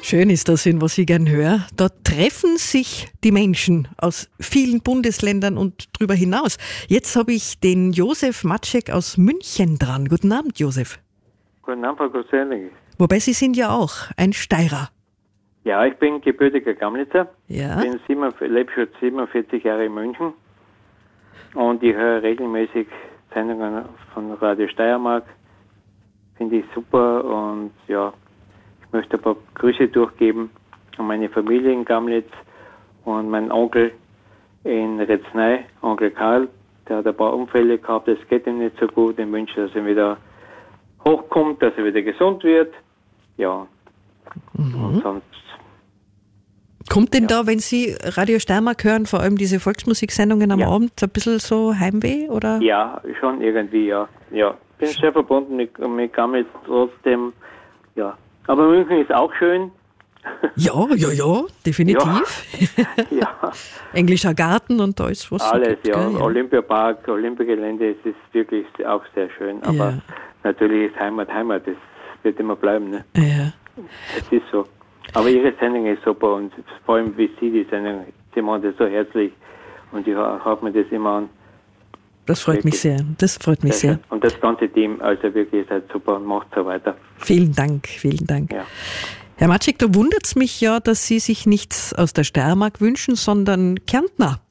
Schön ist das, was ich gern höre. Da treffen sich die Menschen aus vielen Bundesländern und darüber hinaus. Jetzt habe ich den Josef Matschek aus München dran. Guten Abend, Josef. Guten Abend, Frau Koselnik. Wobei Sie sind ja auch ein Steirer. Ja, ich bin gebürtiger Gamlitzer. Ja. Lebe schon 47 Jahre in München. Und ich höre regelmäßig Sendungen von Radio Steiermark. Finde ich super. Und ja, ich möchte ein paar Grüße durchgeben an meine Familie in Gamlitz und meinen Onkel in Retznay, Onkel Karl. Der hat ein paar Unfälle gehabt, es geht ihm nicht so gut. Ich wünsche, dass er wieder hochkommt, dass er wieder gesund wird. Ja, und sonst... Kommt denn da, wenn Sie Radio Steiermark hören, vor allem diese Volksmusiksendungen am Abend, ein bisschen so Heimweh, oder? Ja, schon irgendwie, ja. Ja, bin sehr verbunden mit Gamlitz trotzdem, ja. Aber München ist auch schön. Ja, definitiv. Ja. Englischer Garten und da ist was. Alles, so gibt, ja. gell? Olympiapark, Olympiagelände, es ist wirklich auch sehr schön. Aber natürlich ist Heimat, das wird immer bleiben, ne? Ja. Es ist so. Aber Ihre Sendung ist super und vor allem wie Sie die Sendung, Sie machen das so herzlich und ich habe mir das immer an. Das freut mich sehr. Das freut mich sehr. Und das ganze Team, also wirklich, ist halt super und macht so weiter. Vielen Dank. Ja. Herr Matschek, da wundert es mich ja, dass Sie sich nichts aus der Steiermark wünschen, sondern Kärntner.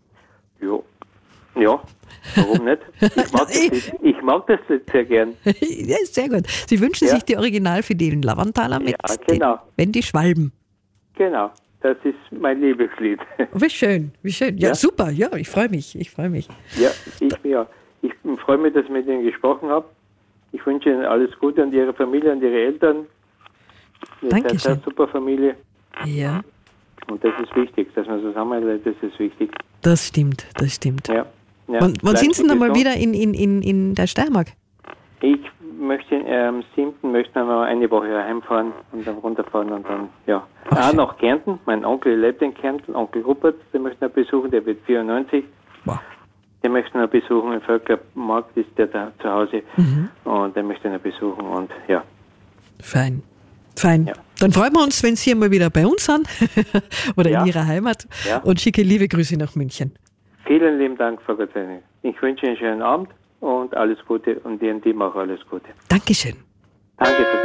Ja, warum nicht? Ich mag das sehr gern. Ja, sehr gut. Sie wünschen sich die Original-fidelen Lavantaler mit genau. Wenn die Schwalben. Genau, das ist mein Lieblingslied. Wie schön. Ja, super. Ja, ich freue mich. Ja, ich freue mich, dass ich mit Ihnen gesprochen habe. Ich wünsche Ihnen alles Gute und Ihre Familie und Ihre Eltern. Ihr Dankeschön. seid eine super Familie. Ja. Und das ist wichtig, dass man zusammenlebt, das ist wichtig. Das stimmt. Ja. Wann sind Sie denn mal wieder in der Steiermark? Ich möchte am 7. möchten wir mal eine Woche heimfahren und dann runterfahren und dann, nach Kärnten. Mein Onkel lebt in Kärnten, Onkel Rupert, den möchten wir besuchen, der wird 94. Wow. Den möchten wir besuchen, im Völkermarkt ist der da zu Hause und den möchten wir besuchen und ja. Fein. Ja. Dann freuen wir uns, wenn Sie mal wieder bei uns sind oder in Ihrer Heimat und schicke liebe Grüße nach München. Vielen lieben Dank, Frau Koselnik. Ich wünsche Ihnen einen schönen Abend und alles Gute und Ihrem Team auch alles Gute. Dankeschön. Danke für